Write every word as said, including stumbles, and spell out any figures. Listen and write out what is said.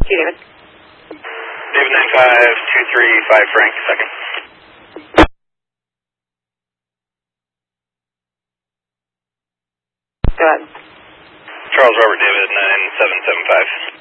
you, David. David nine five two three five Frank, second. Go ahead. Charles Robert David nine seven seven five.